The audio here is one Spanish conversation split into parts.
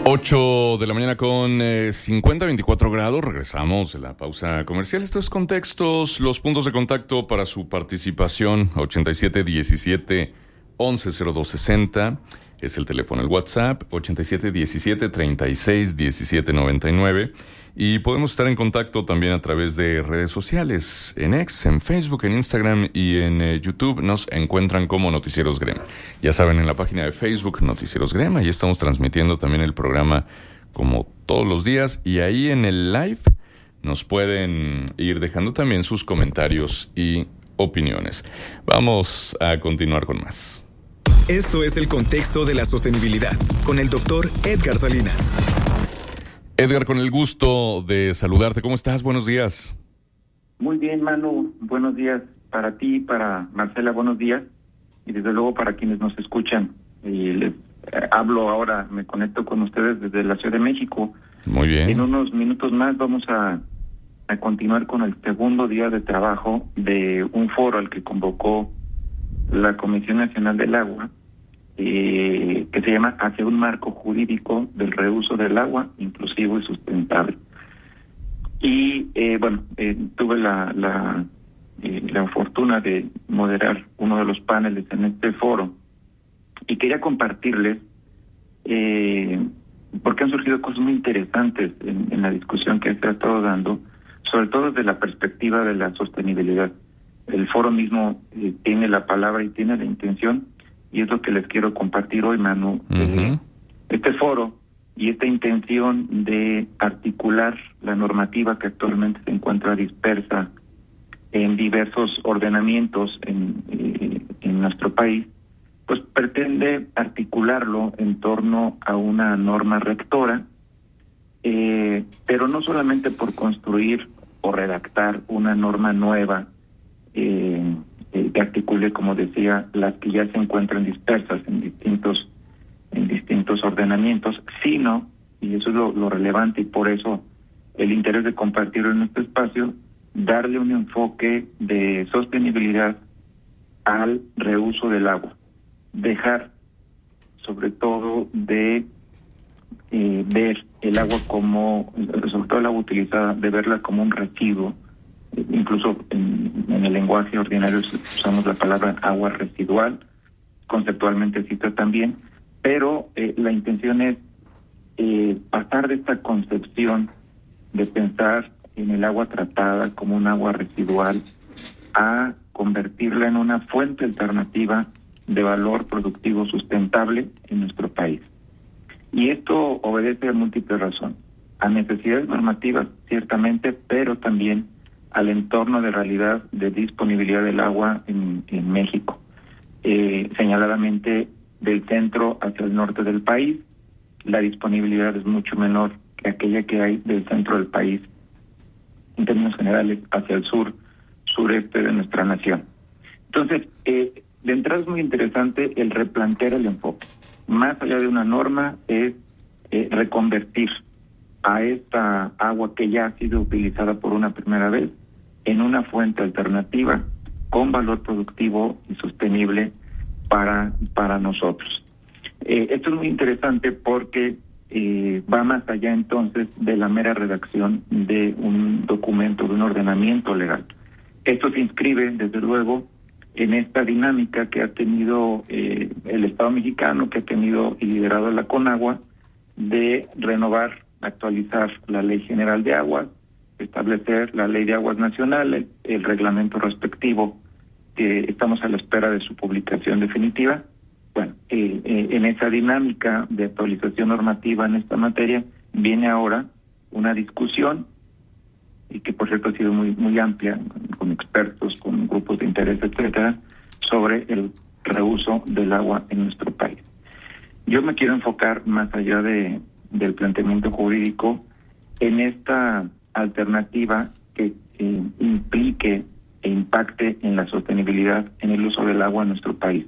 8 de la mañana con 24 grados. Regresamos de la pausa comercial. Estos contextos, los puntos de contacto para su participación: 8717-110260 es el teléfono, el WhatsApp 8717-361799, y podemos estar en contacto también a través de redes sociales, en X, en Facebook, en Instagram y en YouTube. Nos encuentran como Noticieros Grema. Ya saben, en la página de Facebook Noticieros Grema, y estamos transmitiendo también el programa como todos los días, y ahí en el live nos pueden ir dejando también sus comentarios y opiniones. Vamos a continuar con más. Esto es el contexto de la sostenibilidad con el doctor Edgar Salinas. Edgar, con el gusto de saludarte. ¿Cómo estás? Buenos días. Muy bien, Manu. Buenos días para ti, para Marcela, buenos días. Y desde luego para quienes nos escuchan. Y les hablo ahora, me conecto con ustedes desde la Ciudad de México. Muy bien. En unos minutos más vamos a continuar con el segundo día de trabajo de un foro al que convocó la Comisión Nacional del Agua, que se llama Hacia un marco jurídico del reuso del agua inclusivo y sustentable. Y tuve la fortuna de moderar uno de los paneles en este foro, y quería compartirles porque han surgido cosas muy interesantes en la discusión que se ha estado dando, sobre todo desde la perspectiva de la sostenibilidad. El foro mismo tiene la palabra y tiene la intención, y es lo que les quiero compartir hoy, Manu. Este foro y esta intención de articular la normativa que actualmente se encuentra dispersa en diversos ordenamientos en nuestro país, pues pretende articularlo en torno a una norma rectora, pero no solamente por construir o redactar una norma nueva que articule, como decía, las que ya se encuentran dispersas en distintos ordenamientos, sino, y eso es lo relevante, y por eso el interés de compartirlo en este espacio, darle un enfoque de sostenibilidad al reuso del agua, dejar sobre todo de ver el agua como, sobre todo el agua utilizada, de verla como un residuo. Incluso en el lenguaje ordinario usamos la palabra agua residual, conceptualmente cita también, pero la intención es pasar de esta concepción de pensar en el agua tratada como un agua residual a convertirla en una fuente alternativa de valor productivo sustentable en nuestro país. Y esto obedece a múltiples razones, a necesidades normativas, ciertamente, pero también al entorno de realidad de disponibilidad del agua en México. Señaladamente, del centro hacia el norte del país, la disponibilidad es mucho menor que aquella que hay del centro del país, en términos generales, hacia el sureste de nuestra nación. Entonces, de entrada es muy interesante el replantear el enfoque. Más allá de una norma, es reconvertir a esta agua que ya ha sido utilizada por una primera vez en una fuente alternativa con valor productivo y sostenible para nosotros. Esto es muy interesante porque va más allá entonces de la mera redacción de un documento, de un ordenamiento legal. Esto se inscribe, desde luego, en esta dinámica que ha tenido el Estado mexicano, que ha tenido y liderado la CONAGUA, de renovar, actualizar la Ley General de Aguas, establecer la Ley de Aguas Nacionales, el reglamento respectivo, que estamos a la espera de su publicación definitiva. Bueno, en esa dinámica de actualización normativa en esta materia, viene ahora una discusión, y que por cierto ha sido muy amplia, con expertos, con grupos de interés, etcétera, sobre el reuso del agua en nuestro país. Yo me quiero enfocar más allá del planteamiento jurídico en esta alternativa que implique e impacte en la sostenibilidad en el uso del agua en nuestro país.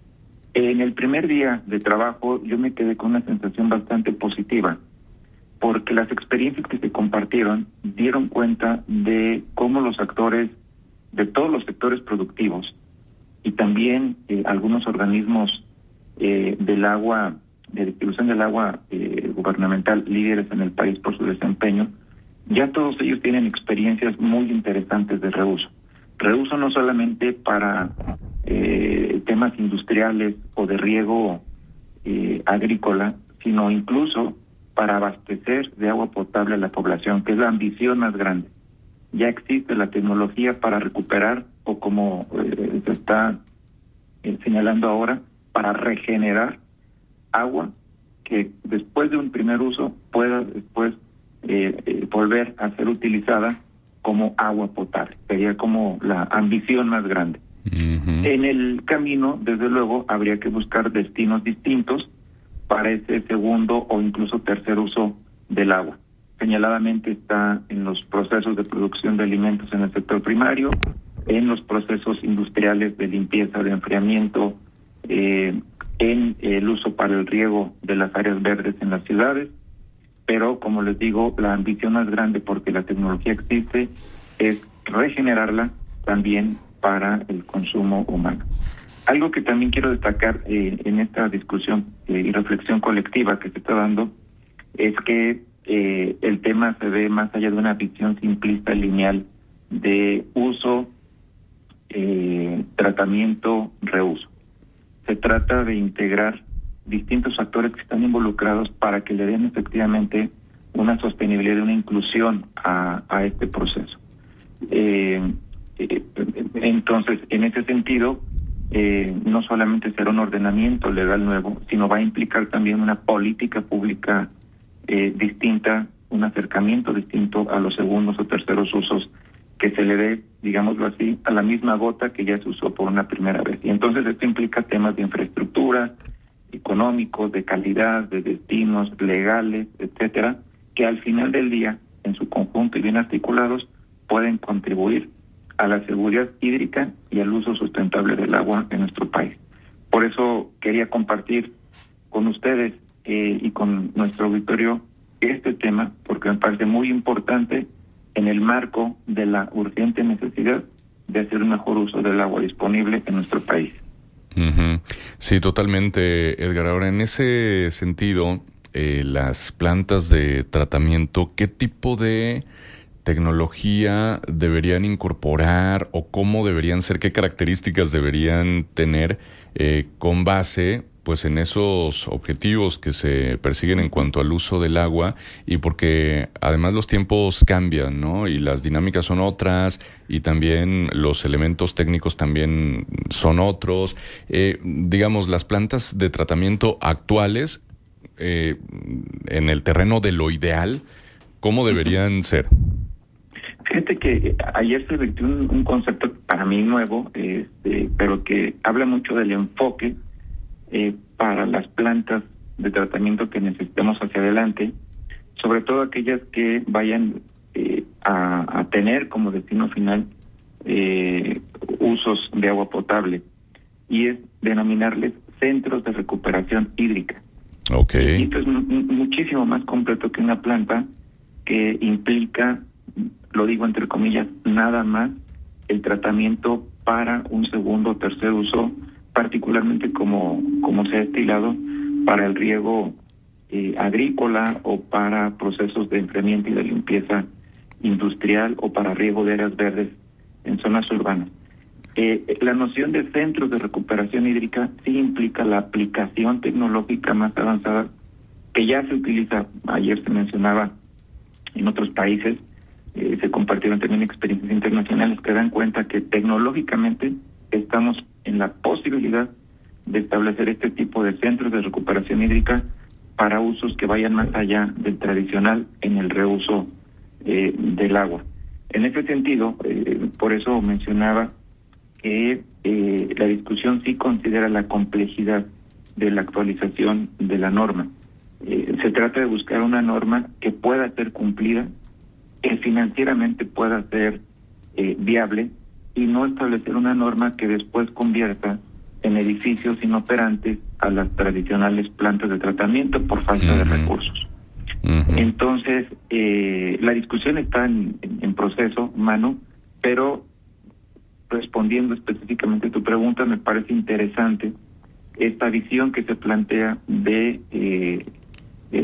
En el primer día de trabajo yo me quedé con una sensación bastante positiva, porque las experiencias que se compartieron dieron cuenta de cómo los actores de todos los sectores productivos y también algunos organismos del agua, de distribución del agua gubernamental, líderes en el país por su desempeño, ya todos ellos tienen experiencias muy interesantes de reuso. Reuso no solamente para temas industriales o de riego agrícola, sino incluso para abastecer de agua potable a la población, que es la ambición más grande. Ya existe la tecnología para recuperar, o como se está señalando ahora, para regenerar agua que después de un primer uso pueda después volver a ser utilizada como agua potable. Sería como la ambición más grande. Uh-huh. En el camino, desde luego, habría que buscar destinos distintos para ese segundo o incluso tercer uso del agua. Señaladamente está en los procesos de producción de alimentos en el sector primario, en los procesos industriales de limpieza, de enfriamiento, en el uso para el riego de las áreas verdes en las ciudades, pero como les digo, la ambición más grande, porque la tecnología existe, es regenerarla también para el consumo humano. Algo que también quiero destacar en esta discusión y reflexión colectiva que se está dando es que el tema se ve más allá de una visión simplista lineal de uso, tratamiento, reuso. Se trata de integrar distintos factores que están involucrados para que le den efectivamente una sostenibilidad y una inclusión a este proceso. Entonces, en ese sentido, no solamente será un ordenamiento legal nuevo, sino va a implicar también una política pública distinta, un acercamiento distinto a los segundos o terceros usos que se le dé, digámoslo así, a la misma gota que ya se usó por una primera vez. Y entonces esto implica temas de infraestructura, económicos, de calidad, de destinos, legales, etcétera, que al final del día, en su conjunto y bien articulados, pueden contribuir a la seguridad hídrica y al uso sustentable del agua en nuestro país. Por eso quería compartir con ustedes y con nuestro auditorio este tema, porque me parece muy importante en el marco de la urgente necesidad de hacer un mejor uso del agua disponible en nuestro país. Uh-huh. Sí, totalmente, Edgar. Ahora, en ese sentido, las plantas de tratamiento, ¿qué tipo de tecnología deberían incorporar o cómo deberían ser, qué características deberían tener con base pues en esos objetivos que se persiguen en cuanto al uso del agua? Y porque además los tiempos cambian, ¿no? Y las dinámicas son otras y también los elementos técnicos también son otros. Digamos, las plantas de tratamiento actuales en el terreno de lo ideal, ¿cómo deberían ser? Fíjate que ayer se vertió un concepto para mí nuevo, pero que habla mucho del enfoque para las plantas de tratamiento que necesitemos hacia adelante, sobre todo aquellas que vayan a tener como destino final usos de agua potable, y es denominarles centros de recuperación hídrica. Okay. Y esto es muchísimo más completo que una planta que implica, lo digo entre comillas, nada más el tratamiento para un segundo o tercer uso, particularmente como se ha estilado para el riego agrícola o para procesos de enfriamiento y de limpieza industrial o para riego de áreas verdes en zonas urbanas. La noción de centros de recuperación hídrica sí implica la aplicación tecnológica más avanzada que ya se utiliza. Ayer se mencionaba en otros países, se compartieron también experiencias internacionales que dan cuenta que tecnológicamente estamos en la posibilidad de establecer este tipo de centros de recuperación hídrica para usos que vayan más allá del tradicional en el reuso del agua. En ese sentido, por eso mencionaba que la discusión sí considera la complejidad de la actualización de la norma. Se trata de buscar una norma que pueda ser cumplida, que financieramente pueda ser viable, y no establecer una norma que después convierta en edificios inoperantes a las tradicionales plantas de tratamiento por falta de recursos. Entonces, la discusión está en proceso, Manu, pero respondiendo específicamente a tu pregunta, me parece interesante esta visión que se plantea de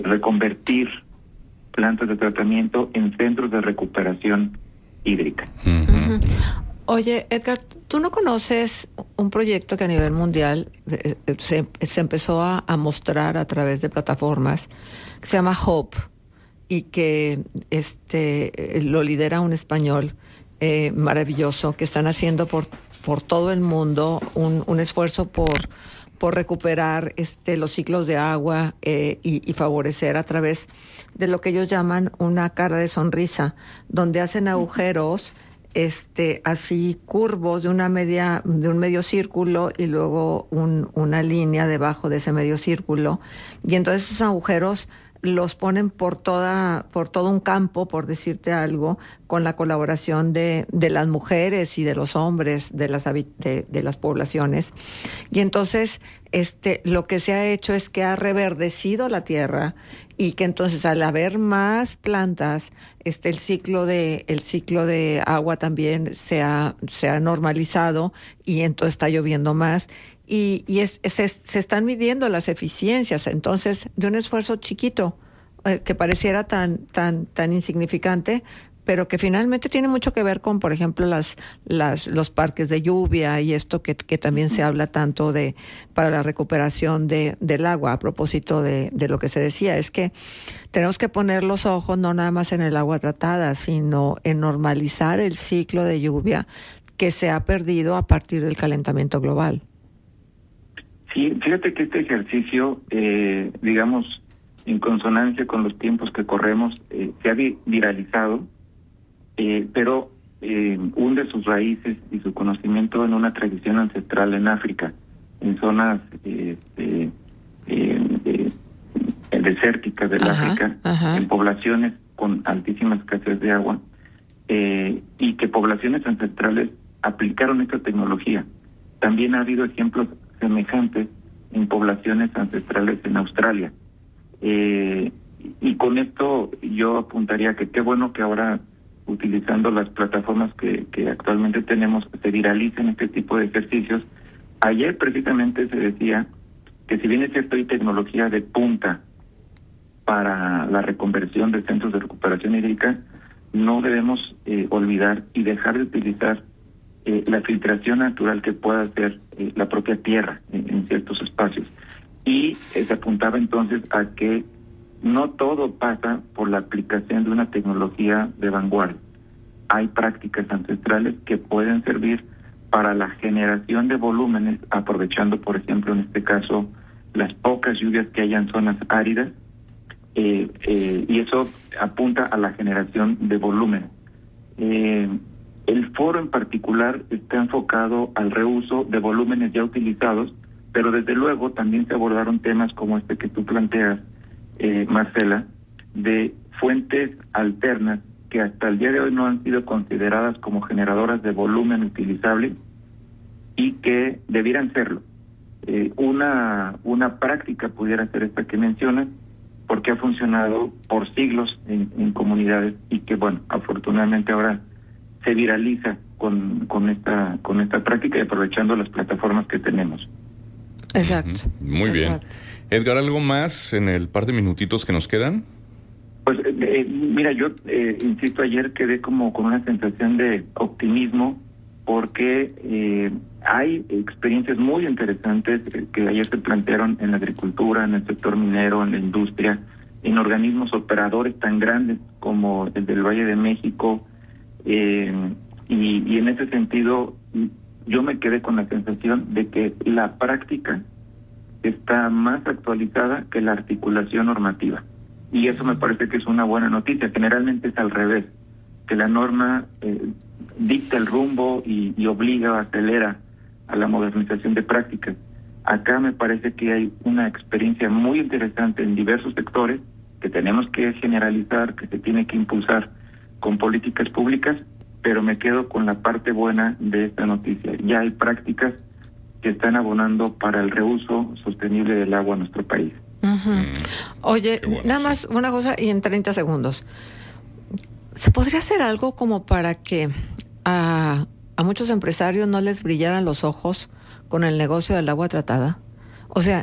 reconvertir plantas de tratamiento en centros de recuperación hídrica. Uh-huh. Oye, Edgar, ¿tú no conoces un proyecto que a nivel mundial se empezó a mostrar a través de plataformas que se llama Hope y que lo lidera un español maravilloso, que están haciendo por todo el mundo un esfuerzo por recuperar los ciclos de agua y favorecer a través de lo que ellos llaman una cara de sonrisa, donde hacen agujeros así curvos de un medio círculo y luego una línea debajo de ese medio círculo, y entonces esos agujeros los ponen por todo un campo, por decirte algo, con la colaboración de las mujeres y de los hombres de las poblaciones. Y entonces lo que se ha hecho es que ha reverdecido la tierra, y que entonces al haber más plantas, el ciclo de agua también se ha normalizado, y entonces está lloviendo más. Y se están midiendo las eficiencias, entonces, de un esfuerzo chiquito que pareciera tan insignificante, pero que finalmente tiene mucho que ver con, por ejemplo, los parques de lluvia y esto que también se habla tanto para la recuperación del agua. A propósito de lo que se decía, es que tenemos que poner los ojos no nada más en el agua tratada, sino en normalizar el ciclo de lluvia que se ha perdido a partir del calentamiento global. Sí, fíjate que este ejercicio, digamos, en consonancia con los tiempos que corremos, se ha viralizado, pero hunde sus raíces y su conocimiento en una tradición ancestral en África, en zonas desérticas del África, en poblaciones con altísima escasez de agua, y que poblaciones ancestrales aplicaron esta tecnología. También ha habido ejemplos semejantes en poblaciones ancestrales en Australia. Y con esto yo apuntaría que qué bueno que ahora, utilizando las plataformas que actualmente tenemos, se viralicen este tipo de ejercicios. Ayer precisamente se decía que si bien es cierto hay tecnología de punta para la reconversión de centros de recuperación hídrica, no debemos olvidar y dejar de utilizar la filtración natural que pueda hacer la propia tierra en ciertos espacios. Y se apuntaba entonces a que no todo pasa por la aplicación de una tecnología de vanguardia. Hay prácticas ancestrales que pueden servir para la generación de volúmenes, aprovechando, por ejemplo, en este caso, las pocas lluvias que hay en zonas áridas, y eso apunta a la generación de volúmenes. El foro en particular está enfocado al reuso de volúmenes ya utilizados, pero desde luego también se abordaron temas como este que tú planteas, Marcela, de fuentes alternas que hasta el día de hoy no han sido consideradas como generadoras de volumen utilizable y que debieran serlo. Una práctica pudiera ser esta que mencionas, porque ha funcionado por siglos en comunidades y que, bueno, afortunadamente ahora se viraliza con esta práctica y aprovechando las plataformas que tenemos. Exacto. Muy bien. Exacto. Edgar, ¿algo más en el par de minutitos que nos quedan? Pues mira, yo insisto, ayer quedé como con una sensación de optimismo porque hay experiencias muy interesantes que ayer se plantearon en la agricultura, en el sector minero, en la industria, en organismos operadores tan grandes como el del Valle de México, y en ese sentido yo me quedé con la sensación de que la práctica está más actualizada que la articulación normativa. Y eso me parece que es una buena noticia. Generalmente es al revés, que la norma dicta el rumbo y obliga, acelera a la modernización de prácticas. Acá me parece que hay una experiencia muy interesante en diversos sectores que tenemos que generalizar, que se tiene que impulsar con políticas públicas, pero me quedo con la parte buena de esta noticia. Ya hay prácticas que están abonando para el reuso sostenible del agua en nuestro país. Uh-huh. Oye, bueno, nada más una cosa y en 30 segundos. ¿Se podría hacer algo como para que a muchos empresarios no les brillaran los ojos con el negocio del agua tratada? O sea,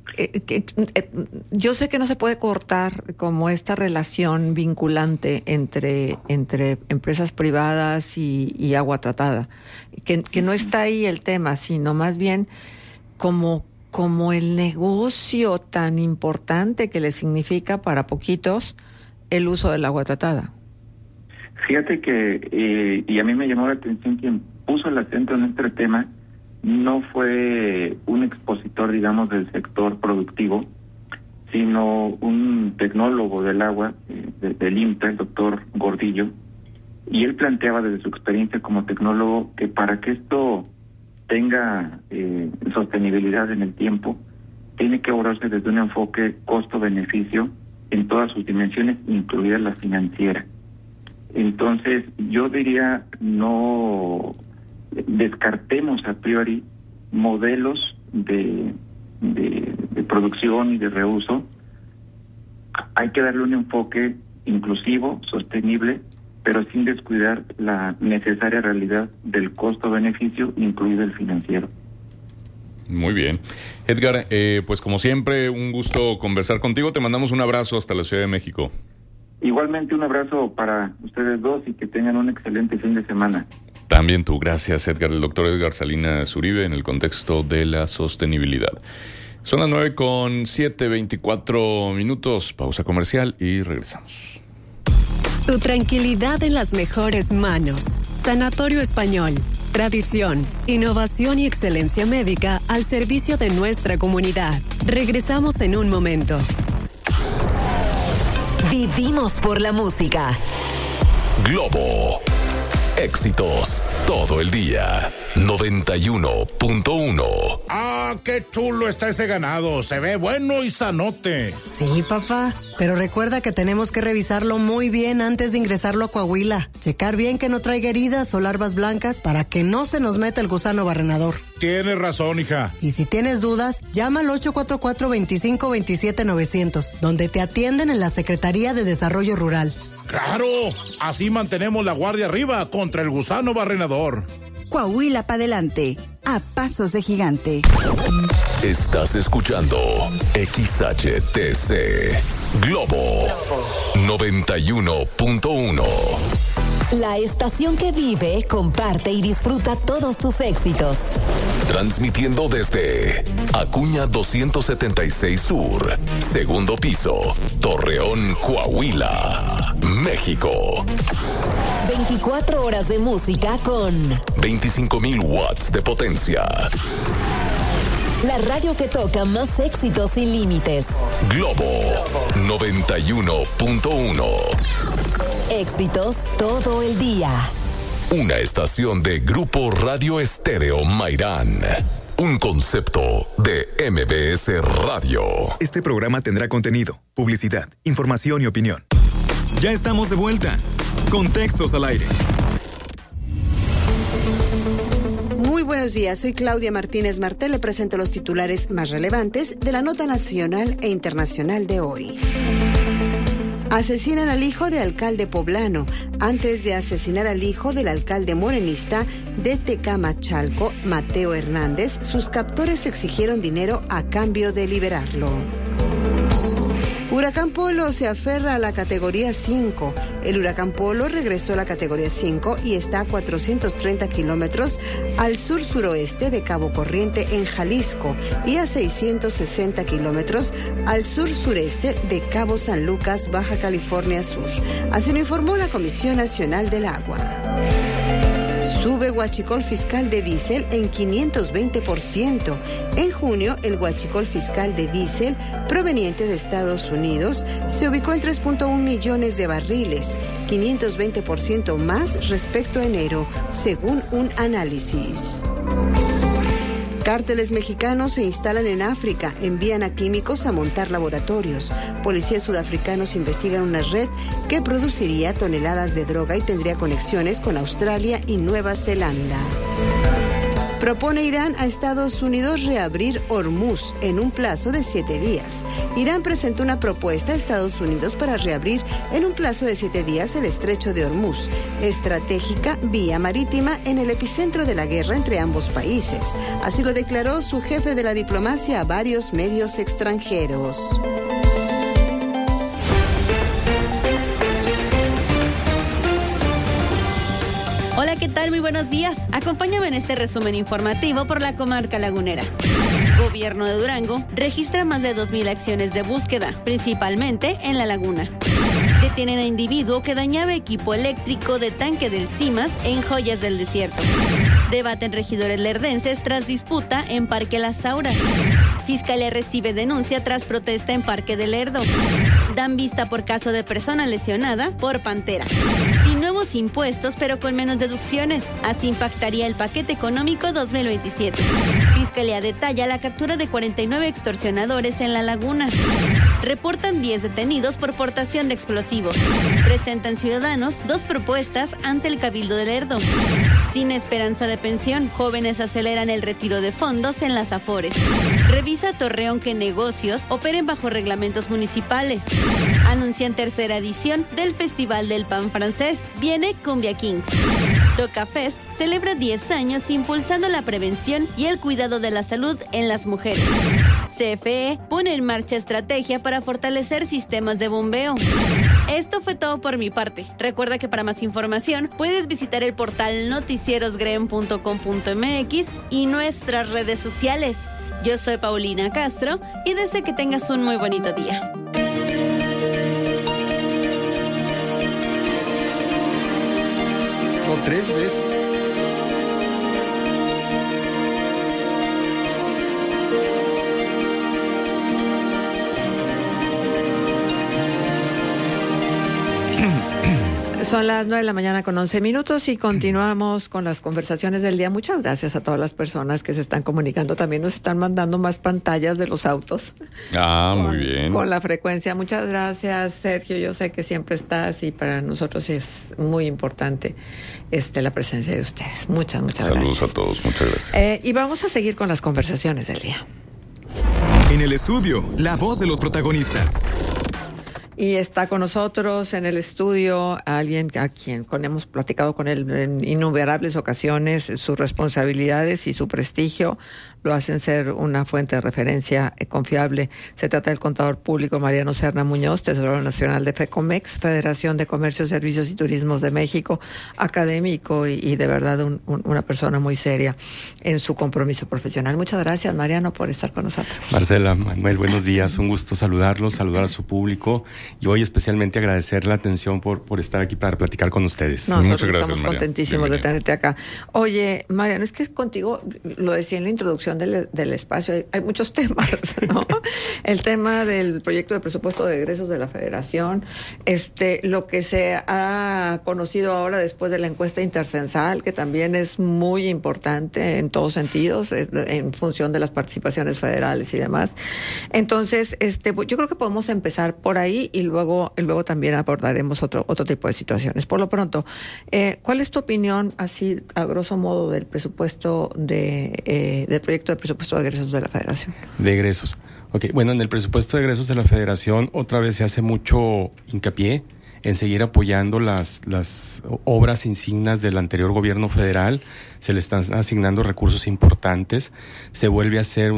yo sé que no se puede cortar como esta relación vinculante entre empresas privadas y agua tratada, que no está ahí el tema, sino más bien como el negocio tan importante que le significa para poquitos el uso del agua tratada. Fíjate que, y a mí me llamó la atención, quien puso el acento en este tema no fue un expositor, digamos, del sector productivo, sino un tecnólogo del agua, del INPE, el doctor Gordillo, y él planteaba desde su experiencia como tecnólogo que para que esto tenga sostenibilidad en el tiempo, tiene que abordarse desde un enfoque costo-beneficio en todas sus dimensiones, incluida la financiera. Entonces, yo diría, no descartemos a priori modelos de producción y de reuso. Hay que darle un enfoque inclusivo, sostenible, pero sin descuidar la necesaria realidad del costo-beneficio, incluido el financiero. Muy bien. Edgar, pues como siempre, un gusto conversar contigo. Te mandamos un abrazo hasta la Ciudad de México. Igualmente un abrazo para ustedes dos y que tengan un excelente fin de semana. También tú, gracias Edgar, el doctor Edgar Salinas Uribe, en el contexto de la sostenibilidad. Son las 9:24 pausa comercial y regresamos. Tu tranquilidad en las mejores manos. Sanatorio Español. Tradición, innovación y excelencia médica al servicio de nuestra comunidad. Regresamos en un momento. Vivimos por la música. Globo. Éxitos todo el día. 91.1. ¡Ah, qué chulo está ese ganado! Se ve bueno y sanote. Sí, papá, pero recuerda que tenemos que revisarlo muy bien antes de ingresarlo a Coahuila. Checar bien que no traiga heridas o larvas blancas para que no se nos meta el gusano barrenador. Tienes razón, hija. Y si tienes dudas, llama al 844-2527-900, donde te atienden en la Secretaría de Desarrollo Rural. ¡Claro! Así mantenemos la guardia arriba contra el gusano barrenador. Coahuila para adelante, a pasos de gigante. Estás escuchando XHTC Globo 91.1. La estación que vive, comparte y disfruta todos tus éxitos. Transmitiendo desde Acuña 276 Sur, segundo piso, Torreón, Coahuila, México. 24 horas de música con 25,000 watts de potencia. La radio que toca más éxitos sin límites. Globo 91.1. Éxitos todo el día. Una estación de Grupo Radio Estéreo Mairán. Un concepto de MBS Radio. Este programa tendrá contenido, publicidad, información y opinión. Ya estamos de vuelta. Contextos al aire. Muy buenos días, soy Claudia Martínez Martel. Le presento los titulares más relevantes de la nota nacional e internacional de hoy. Asesinan al hijo de alcalde poblano. Antes de asesinar al hijo del alcalde morenista de Tecamachalco, Mateo Hernández, sus captores exigieron dinero a cambio de liberarlo. Huracán Polo se aferra a la categoría 5. El huracán Polo regresó a la categoría 5 y está a 430 kilómetros al sur-suroeste de Cabo Corriente en Jalisco y a 660 kilómetros al sur-sureste de Cabo San Lucas, Baja California Sur. Así lo informó la Comisión Nacional del Agua. Sube huachicol fiscal de diésel en 520%. En junio, el huachicol fiscal de diésel proveniente de Estados Unidos se ubicó en 3.1 millones de barriles, 520% más respecto a enero, según un análisis. Cárteles mexicanos se instalan en África, envían a químicos a montar laboratorios. Policías sudafricanos investigan una red que produciría toneladas de droga y tendría conexiones con Australia y Nueva Zelanda. Propone Irán a Estados Unidos reabrir Hormuz en un plazo de 7 días. Irán presentó una propuesta a Estados Unidos para reabrir en un plazo de 7 días el estrecho de Hormuz, estratégica vía marítima en el epicentro de la guerra entre ambos países. Así lo declaró su jefe de la diplomacia a varios medios extranjeros. Hola, ¿qué tal? Muy buenos días. Acompáñame en este resumen informativo por la comarca lagunera. Gobierno de Durango registra más de 2,000 acciones de búsqueda, principalmente en la laguna. Detienen a individuo que dañaba equipo eléctrico de tanque del CIMAS en Joyas del Desierto. Debaten regidores lerdenses tras disputa en Parque Las Auras. Fiscalía recibe denuncia tras protesta en Parque del Lerdo. Dan vista por caso de persona lesionada por pantera. Sin nuevos impuestos, pero con menos deducciones. Así impactaría el paquete económico 2027. Fiscalía detalla la captura de 49 extorsionadores en La Laguna. Reportan 10 detenidos por portación de explosivos. Presentan ciudadanos 2 propuestas ante el Cabildo del Lerdo. Sin esperanza de pensión, jóvenes aceleran el retiro de fondos en las Afores. Revisa Torreón que negocios operen bajo reglamentos municipales. Anuncian tercera edición del Festival del Pan Francés. Viene Cumbia Kings. Toca Fest celebra 10 años impulsando la prevención y el cuidado de la salud en las mujeres. CFE pone en marcha estrategia para fortalecer sistemas de bombeo. Esto fue todo por mi parte. Recuerda que para más información puedes visitar el portal noticierosgrem.com.mx y nuestras redes sociales. Yo soy Paulina Castro y deseo que tengas un muy bonito día. O 3 veces. Son las 9:11 a.m. y continuamos con las conversaciones del día. Muchas gracias a todas las personas que se están comunicando. También nos están mandando más pantallas de los autos. Muy bien. Con la frecuencia. Muchas gracias, Sergio. Yo sé que siempre estás y para nosotros es muy importante la presencia de ustedes. Muchas gracias. Saludos a todos. Muchas gracias. Y vamos a seguir con las conversaciones del día. En el estudio, la voz de los protagonistas. Y está con nosotros en el estudio alguien a quien hemos platicado con él en innumerables ocasiones. Sus responsabilidades y su prestigio lo hacen ser una fuente de referencia confiable. Se trata del contador público Mariano Serna Muñoz, tesorero nacional de FECOMEX, Federación de Comercio, Servicios y Turismos de México, académico y de verdad una persona muy seria en su compromiso profesional. Muchas gracias, Mariano, por estar con nosotros. Marcela, Manuel, buenos días. Un gusto saludarlos, saludar a su público y hoy especialmente agradecer la atención por estar aquí para platicar con ustedes. Nosotros Muchas gracias, estamos Mariano. contentísimos de tenerte acá. Oye, Mariano, es que contigo, lo decía en la introducción del espacio, hay muchos temas, ¿no? El tema del proyecto de presupuesto de egresos de la Federación, lo que se ha conocido ahora después de la encuesta intercensal, que también es muy importante en todos sentidos, en función de las participaciones federales y demás. Entonces, yo creo que podemos empezar por ahí y luego también abordaremos otro tipo de situaciones. Por lo pronto, ¿cuál es tu opinión, así a grosso modo, del presupuesto del proyecto de presupuesto de egresos de la Federación? De egresos. Okay. Bueno, en el presupuesto de egresos de la Federación otra vez se hace mucho hincapié en seguir apoyando las obras insignes del anterior gobierno federal. Se le están asignando recursos importantes. Se vuelve a hacer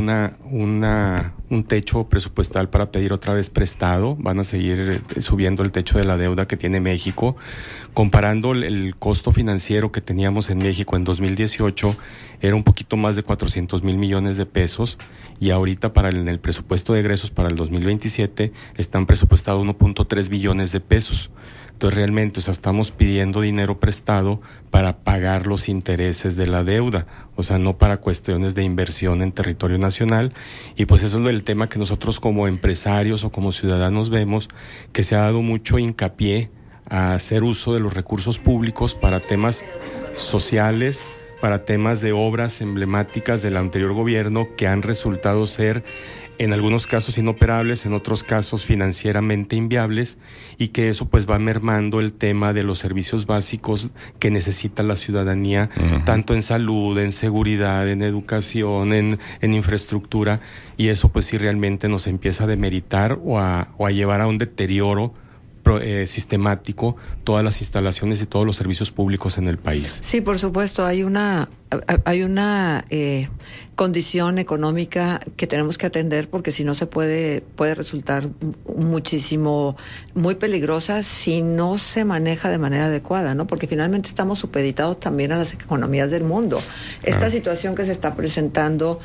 un techo presupuestal para pedir otra vez prestado. Van a seguir subiendo el techo de la deuda que tiene México. Comparando el costo financiero que teníamos en México en 2018, era un poquito más de 400,000 millones de pesos y ahorita en el presupuesto de egresos para el 2027 están presupuestados 1.3 billones de pesos. Entonces realmente, estamos pidiendo dinero prestado para pagar los intereses de la deuda, no para cuestiones de inversión en territorio nacional. Y pues eso es el tema que nosotros como empresarios o como ciudadanos vemos, que se ha dado mucho hincapié a hacer uso de los recursos públicos para temas sociales, para temas de obras emblemáticas del anterior gobierno que han resultado ser en algunos casos inoperables, en otros casos financieramente inviables, y que eso pues va mermando el tema de los servicios básicos que necesita la ciudadanía, tanto en salud, en seguridad, en educación, en infraestructura, y eso pues sí realmente nos empieza a demeritar o a llevar a un deterioro sistemático todas las instalaciones y todos los servicios públicos en el país. Sí, por supuesto, hay una condición económica que tenemos que atender, porque si no puede resultar muy peligrosa si no se maneja de manera adecuada, ¿no? Porque finalmente estamos supeditados también a las economías del mundo. Esta situación que se está presentando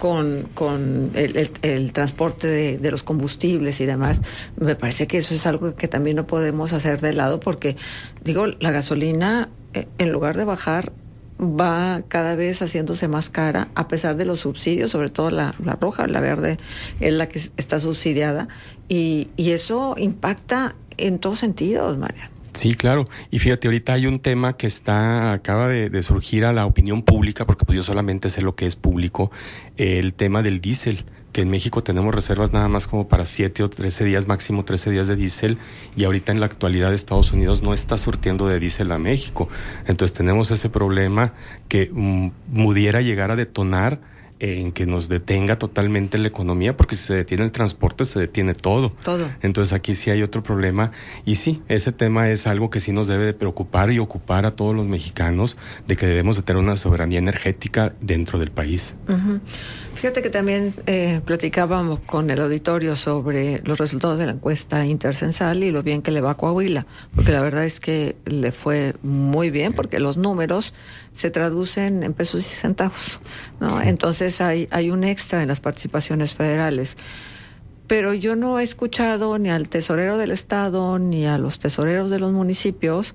con el transporte de los combustibles y demás, me parece que eso es algo que también no podemos hacer de lado, porque, digo, la gasolina, en lugar de bajar, va cada vez haciéndose más cara, a pesar de los subsidios, sobre todo la roja. La verde es la que está subsidiada, y eso impacta en todos sentidos, María. Sí, claro. Y fíjate, ahorita hay un tema que acaba de surgir a la opinión pública, porque pues yo solamente sé lo que es público, el tema del diésel, que en México tenemos reservas nada más como para 7 o 13 días, máximo 13 días de diésel, y ahorita en la actualidad Estados Unidos no está surtiendo de diésel a México. Entonces tenemos ese problema que pudiera llegar a detonar en que nos detenga totalmente la economía, porque si se detiene el transporte, se detiene todo. Entonces aquí sí hay otro problema, y sí, ese tema es algo que sí nos debe de preocupar y ocupar a todos los mexicanos, de que debemos de tener una soberanía energética dentro del país. Fíjate que también platicábamos con el auditorio sobre los resultados de la encuesta intercensal y lo bien que le va a Coahuila, porque la verdad es que le fue muy bien, porque los números se traducen en pesos y centavos, ¿no? Sí. Entonces hay un extra en las participaciones federales. Pero yo no he escuchado ni al tesorero del estado ni a los tesoreros de los municipios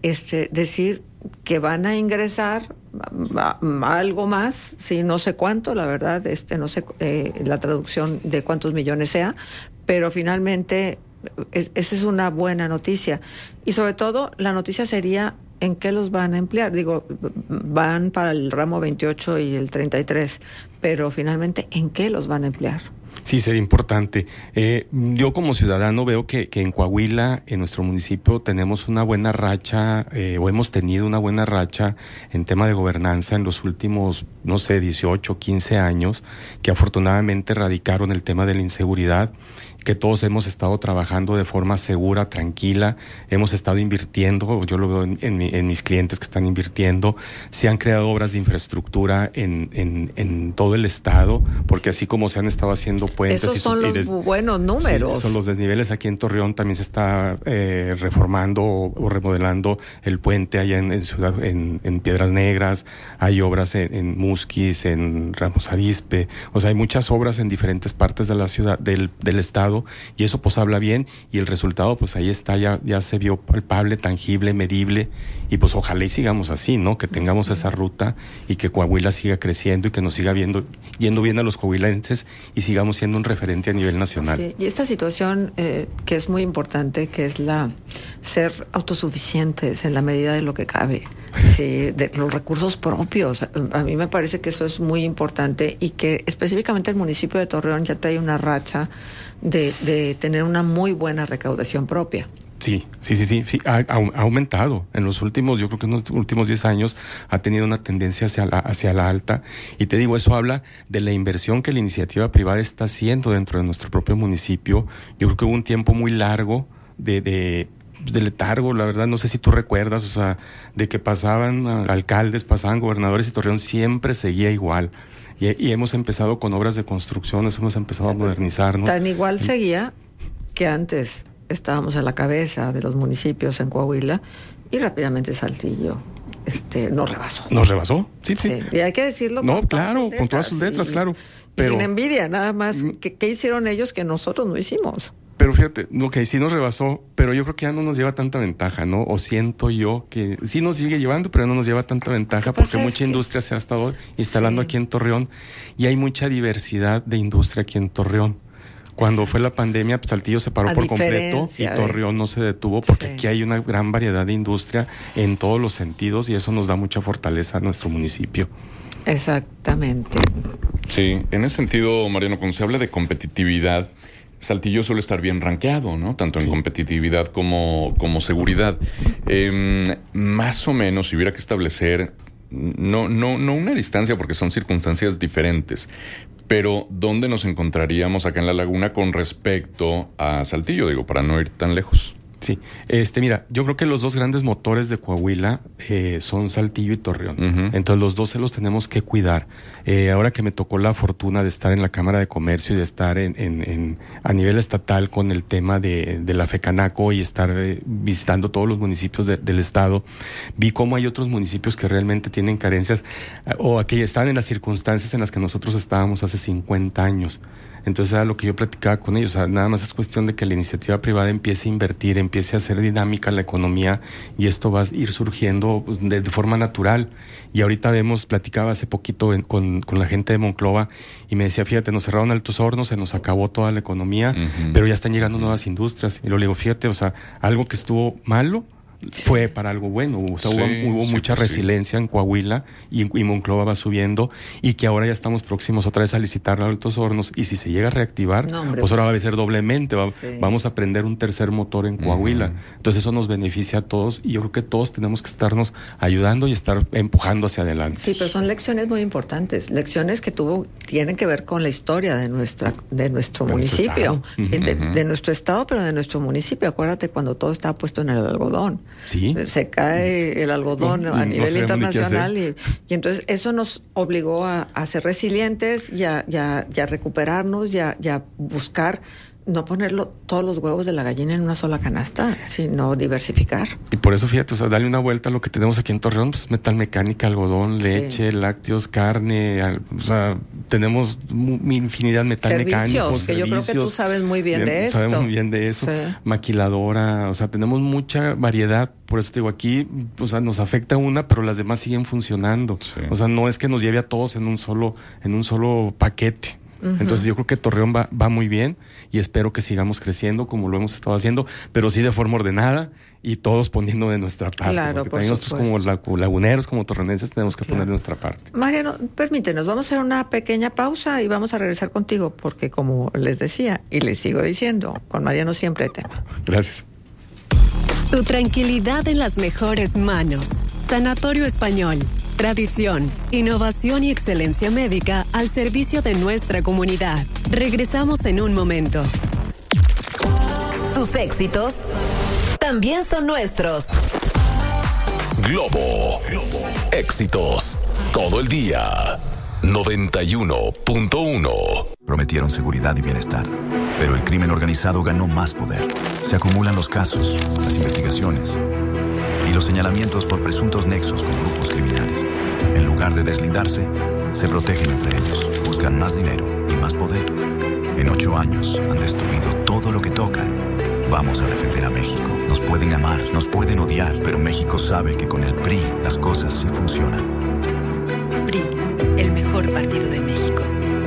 decir que van a ingresar algo más, sí, no sé cuánto, la verdad, no sé la traducción de cuántos millones sea, pero finalmente esa es una buena noticia. Y sobre todo, la noticia sería en qué los van a emplear. Digo, van para el ramo 28 y el 33, pero finalmente, ¿en qué los van a emplear? Sí, sería importante. Yo como ciudadano veo que en Coahuila, en nuestro municipio, tenemos una buena racha, o hemos tenido una buena racha en tema de gobernanza en los últimos, 18, 15 años, que afortunadamente erradicaron el tema de la inseguridad, que todos hemos estado trabajando de forma segura, tranquila, hemos estado invirtiendo, yo lo veo en mis clientes que están invirtiendo, se han creado obras de infraestructura en todo el estado, porque así como se han estado haciendo puentes... Esos son los buenos números. Sí, son los desniveles. Aquí en Torreón también se está reformando o remodelando el puente allá en Piedras Negras, hay obras en Musquis, en Ramos Arizpe, o sea, hay muchas obras en diferentes partes de la ciudad, del estado, y eso pues habla bien, y el resultado pues ahí está, ya se vio palpable, tangible, medible, y pues ojalá y sigamos así, ¿no? Que tengamos esa ruta y que Coahuila siga creciendo y que nos siga yendo bien a los coahuilenses y sigamos siendo un referente a nivel nacional. Sí, y esta situación que es muy importante, que es ser autosuficientes en la medida de lo que cabe, sí, de los recursos propios. A mí me parece que eso es muy importante, y que específicamente el municipio de Torreón ya trae una racha de tener una muy buena recaudación propia. Sí, ha aumentado. En los últimos, yo creo que en los últimos 10 años ha tenido una tendencia hacia la alta, y te digo, eso habla de la inversión que la iniciativa privada está haciendo dentro de nuestro propio municipio. Yo creo que hubo un tiempo muy largo de letargo, la verdad, no sé si tú recuerdas, o sea, de que pasaban alcaldes, pasaban gobernadores y Torreón siempre seguía igual. Y hemos empezado con obras de construcción, hemos empezado a modernizarnos. Tan igual seguía que antes estábamos a la cabeza de los municipios en Coahuila, y rápidamente Saltillo nos rebasó. ¿Nos rebasó? Sí. Y hay que decirlo con todas sus letras, claro. Pero, sin envidia, nada más. ¿Qué hicieron ellos que nosotros no hicimos? Pero fíjate, sí nos rebasó, pero yo creo que ya no nos lleva tanta ventaja, ¿no? O siento yo que sí nos sigue llevando, pero no nos lleva tanta ventaja, porque mucha industria se ha estado instalando aquí en Torreón, y hay mucha diversidad de industria aquí en Torreón. Cuando fue la pandemia, pues Saltillo se paró por completo y Torreón no se detuvo, porque aquí hay una gran variedad de industria en todos los sentidos, y eso nos da mucha fortaleza a nuestro municipio. Exactamente. Sí, en ese sentido, Mariano, cuando se habla de competitividad, Saltillo suele estar bien rankeado, ¿no? Tanto en competitividad como seguridad. Más o menos, si hubiera que establecer, no una distancia porque son circunstancias diferentes, pero ¿dónde nos encontraríamos acá en la laguna con respecto a Saltillo? Digo, para no ir tan lejos. Sí, mira, yo creo que los dos grandes motores de Coahuila son Saltillo y Torreón. Entonces los dos se los tenemos que cuidar. Ahora que me tocó la fortuna de estar en la Cámara de Comercio y de estar a nivel estatal con el tema de la FECANACO y estar visitando todos los municipios del estado, vi cómo hay otros municipios que realmente tienen carencias o que están en las circunstancias en las que nosotros estábamos hace 50 años. Entonces era lo que yo platicaba con ellos, o sea, nada más es cuestión de que la iniciativa privada empiece a invertir, empiece a hacer dinámica la economía y esto va a ir surgiendo de forma natural. Y ahorita platicaba hace poquito con la gente de Monclova y me decía, fíjate, nos cerraron Altos Hornos, se nos acabó toda la economía, pero ya están llegando nuevas industrias. Y luego le digo, fíjate, o sea, algo que estuvo malo fue para algo bueno, o sea, hubo mucha resiliencia en Coahuila y Monclova va subiendo y que ahora ya estamos próximos otra vez a licitar a Altos Hornos y si se llega a reactivar, pues ahora va a ser doblemente, vamos a prender un tercer motor en Coahuila. Entonces eso nos beneficia a todos y yo creo que todos tenemos que estarnos ayudando y estar empujando hacia adelante. Sí, pero son lecciones muy importantes, lecciones que tienen que ver con la historia de nuestro municipio, de nuestro estado, pero de nuestro municipio. Acuérdate cuando todo estaba puesto en el algodón. Sí. Se cae el algodón a nivel internacional y entonces eso nos obligó a ser resilientes y a recuperarnos y a buscar no poner todos los huevos de la gallina en una sola canasta, sino diversificar. Y por eso, fíjate, o sea, darle una vuelta a lo que tenemos aquí en Torreón, pues metalmecánica, algodón, leche, lácteos, carne, o sea, tenemos infinidad de metalmecánicos, que yo creo que tú sabes muy bien de esto. Sabemos muy bien de eso. Maquiladora, o sea, tenemos mucha variedad. Por eso te digo, aquí, o sea, nos afecta una, pero las demás siguen funcionando. Sí. O sea, no es que nos lleve a todos en un solo paquete. Entonces yo creo que Torreón va muy bien y espero que sigamos creciendo como lo hemos estado haciendo, pero sí de forma ordenada y todos poniendo de nuestra parte. Claro, porque también nosotros como laguneros, como torreonenses tenemos que poner de nuestra parte. Mariano, permítenos, vamos a hacer una pequeña pausa y vamos a regresar contigo porque como les decía y les sigo diciendo, con Mariano siempre hay tema. Gracias. Tu tranquilidad en las mejores manos. Sanatorio Español. Tradición, innovación y excelencia médica al servicio de nuestra comunidad. Regresamos en un momento. Tus éxitos también son nuestros. Globo. Éxitos. Todo el día. 91.1. Prometieron seguridad y bienestar, pero el crimen organizado ganó más poder. Se acumulan los casos, las investigaciones y los señalamientos por presuntos nexos con grupos criminales. En lugar de deslindarse, se protegen entre ellos, buscan más dinero y más poder. En 8 años han destruido todo lo que tocan. Vamos a defender a México. Nos pueden amar, nos pueden odiar, pero México sabe que con el PRI las cosas sí funcionan. PRI, el mejor partido de México.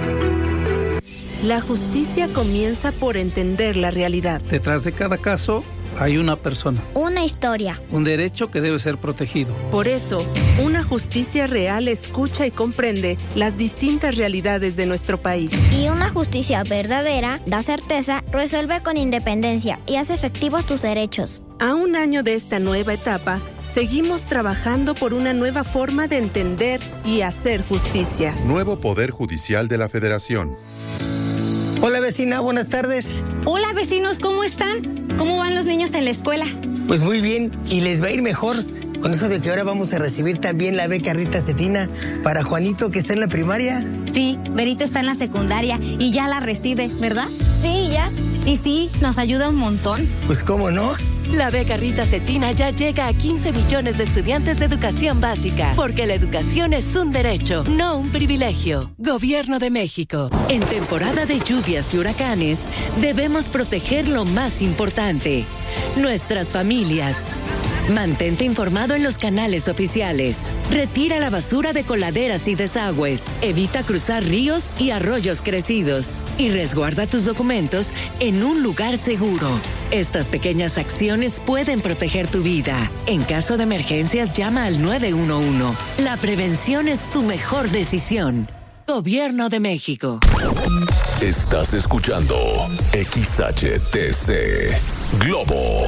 La justicia comienza por entender la realidad. Detrás de cada caso hay una persona. Una historia. Un derecho que debe ser protegido. Por eso, una justicia real escucha y comprende las distintas realidades de nuestro país. Y una justicia verdadera da certeza, resuelve con independencia y hace efectivos tus derechos. A un año de esta nueva etapa, seguimos trabajando por una nueva forma de entender y hacer justicia. Nuevo Poder Judicial de la Federación. Hola vecina, buenas tardes. Hola vecinos, ¿cómo están? ¿Cómo van los niños en la escuela? Pues muy bien, y les va a ir mejor con eso de que ahora vamos a recibir también la beca Rita Cetina para Juanito que está en la primaria. Sí, Berito está en la secundaria y ya la recibe, ¿verdad? Sí, ya. Y sí, nos ayuda un montón. Pues cómo no. La beca Rita Cetina ya llega a 15 millones de estudiantes de educación básica, porque la educación es un derecho, no un privilegio. Gobierno de México. En temporada de lluvias y huracanes, debemos proteger lo más importante, nuestras familias. Mantente informado en los canales oficiales. Retira la basura de coladeras y desagües. Evita cruzar ríos y arroyos crecidos. Y resguarda tus documentos en un lugar seguro. Estas pequeñas acciones pueden proteger tu vida. En caso de emergencias, llama al 911. La prevención es tu mejor decisión. Gobierno de México. Estás escuchando XHTC Globo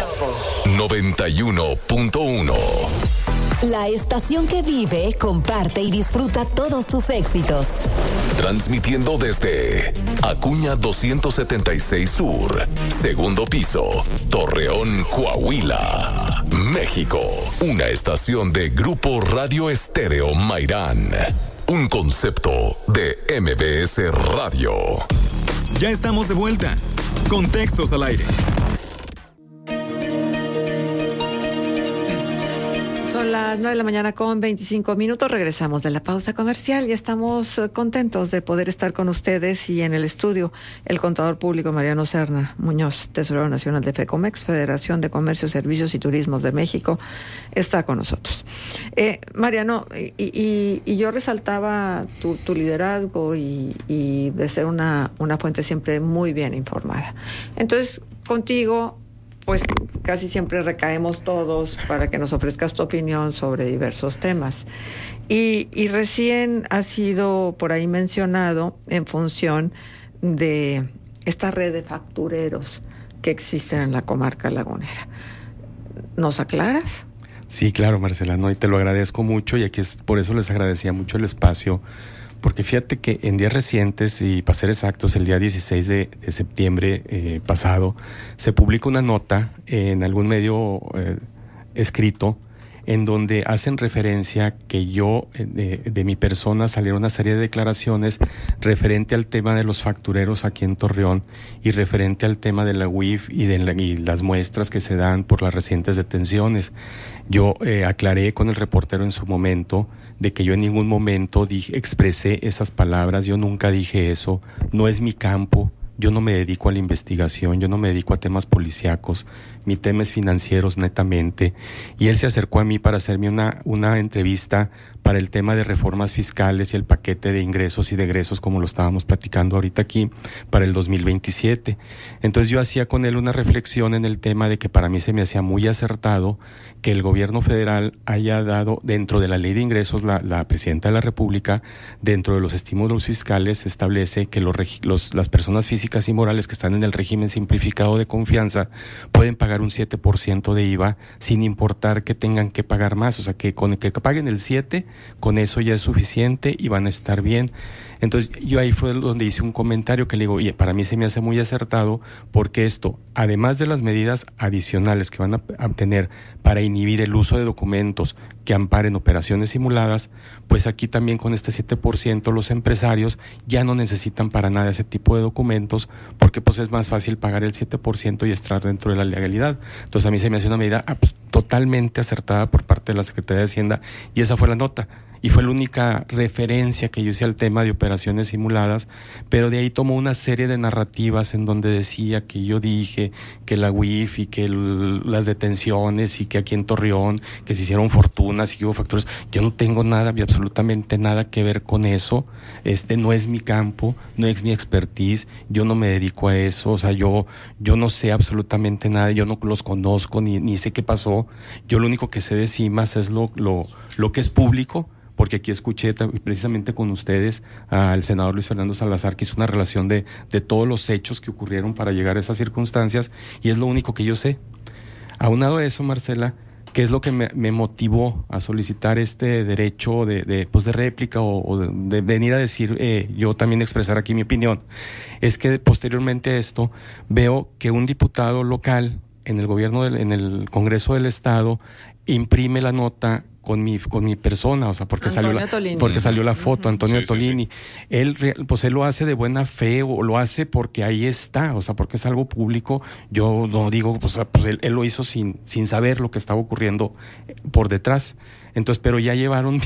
91.1. La estación que vive, comparte y disfruta todos tus éxitos. Transmitiendo desde Acuña 276 Sur, segundo piso, Torreón, Coahuila, México. Una estación de Grupo Radio Estéreo Mairán. Un concepto de MBS Radio. Ya estamos de vuelta. Contextos al aire. Son las 9 de la mañana con 25 minutos. Regresamos de la pausa comercial y estamos contentos de poder estar con ustedes y en el estudio el contador público Mariano Serna Muñoz, tesorero nacional de FECOMEX, Federación de Comercio, Servicios y Turismos de México, está con nosotros. Mariano, y yo resaltaba tu liderazgo y de ser una fuente siempre muy bien informada. Entonces, contigo, pues casi siempre recaemos todos para que nos ofrezcas tu opinión sobre diversos temas. Y recién ha sido por ahí mencionado en función de esta red de factureros que existen en la comarca lagunera. ¿Nos aclaras? Sí, claro, Marcela, no, y te lo agradezco mucho, y aquí por eso les agradecía mucho el espacio, porque fíjate que en días recientes, y para ser exactos, el día 16 de septiembre pasado, se publica una nota en algún medio escrito en donde hacen referencia que yo, de mi persona, salieron una serie de declaraciones referente al tema de los factureros aquí en Torreón y referente al tema de la UIF y las muestras que se dan por las recientes detenciones. Yo aclaré con el reportero en su momento de que yo en ningún momento expresé esas palabras, yo nunca dije eso, no es mi campo. Yo no me dedico a la investigación, yo no me dedico a temas policíacos, mi tema es financieros netamente, y él se acercó a mí para hacerme una entrevista para el tema de reformas fiscales y el paquete de ingresos y de egresos, como lo estábamos platicando ahorita aquí, para el 2027. Entonces yo hacía con él una reflexión en el tema de que para mí se me hacía muy acertado que el gobierno federal haya dado, dentro de la ley de ingresos, la presidenta de la República, dentro de los estímulos fiscales, establece que las personas físicas y morales que están en el régimen simplificado de confianza pueden pagar un 7% de IVA sin importar que tengan que pagar más. O sea, que con que paguen el 7%, con eso ya es suficiente y van a estar bien. Entonces yo ahí fue donde hice un comentario que le digo, y para mí se me hace muy acertado, porque esto, además de las medidas adicionales que van a tener para inhibir el uso de documentos que amparen operaciones simuladas, pues aquí también con este 7% los empresarios ya no necesitan para nada ese tipo de documentos, porque pues es más fácil pagar el 7% y estar dentro de la legalidad. Entonces a mí se me hace una medida totalmente acertada por parte de la Secretaría de Hacienda, y esa fue la nota. Y fue la única referencia que yo hice al tema de operaciones simuladas, pero de ahí tomó una serie de narrativas en donde decía que yo dije que la UIF y que las detenciones y que aquí en Torreón que se hicieron fortunas y que hubo facturas. Yo no tengo nada, absolutamente nada que ver con eso. No es mi campo, no es mi expertise, yo no me dedico a eso. O sea, yo no sé absolutamente nada, yo no los conozco ni sé qué pasó. Yo lo único que sé de CIMAS es lo que es público, porque aquí escuché precisamente con ustedes al senador Luis Fernando Salazar, que hizo una relación de todos los hechos que ocurrieron para llegar a esas circunstancias, y es lo único que yo sé. Aunado a eso, Marcela, ¿qué es lo que me motivó a solicitar este derecho de réplica o de venir a decir, yo también expresar aquí mi opinión? Es que posteriormente a esto veo que un diputado local en el gobierno, en el Congreso del Estado, imprime la nota con mi persona, o sea, porque salió la foto, Antonio Tolini. Sí. Él lo hace de buena fe, o lo hace porque ahí está, o sea, porque es algo público. Yo no digo, pues él lo hizo sin saber lo que estaba ocurriendo por detrás. Entonces, pero ya llevaron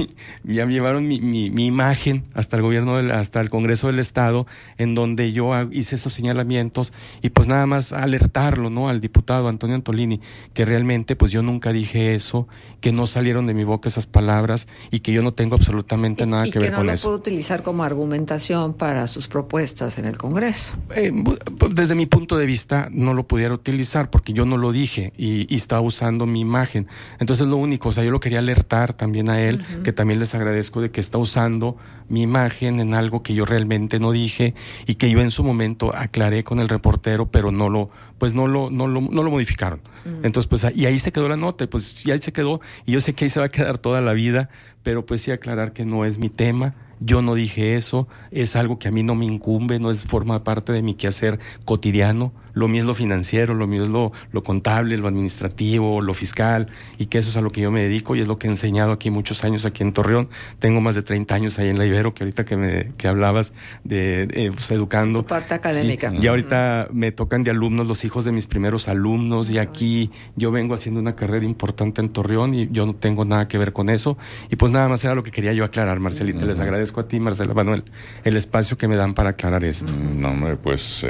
mi imagen hasta el gobierno, hasta el Congreso del Estado, en donde yo hice esos señalamientos, y pues nada más alertarlo, ¿no?, al diputado Antonio Antolini, que realmente pues yo nunca dije eso, que no salieron de mi boca esas palabras, y que yo no tengo absolutamente nada que ver con eso. Y que no lo puedo utilizar como argumentación para sus propuestas en el Congreso. Desde mi punto de vista no lo pudiera utilizar, porque yo no lo dije, y estaba usando mi imagen. Entonces lo único, o sea, yo lo quería alertar notar también a él, que también les agradezco de que está usando mi imagen en algo que yo realmente no dije y que yo en su momento aclaré con el reportero, pero no lo modificaron. Entonces, pues, y ahí se quedó la nota, pues, y ahí se quedó, y yo sé que ahí se va a quedar toda la vida, pero pues sí aclarar que no es mi tema. Yo no dije eso, es algo que a mí no me incumbe, no forma parte de mi quehacer cotidiano. Lo mío es lo financiero, lo mío es lo contable, lo administrativo, lo fiscal, y que eso es a lo que yo me dedico y es lo que he enseñado aquí muchos años aquí en Torreón. Tengo más de 30 años ahí en la Ibero, que ahorita que hablabas de pues, educando. Tu parte académica. Sí, y ahorita me tocan de alumnos los hijos de mis primeros alumnos, y aquí yo vengo haciendo una carrera importante en Torreón y yo no tengo nada que ver con eso. Y pues nada más era lo que quería yo aclarar, Marcelita. Les agradezco a ti, Marcela Manuel, el espacio que me dan para aclarar esto. No, hombre, pues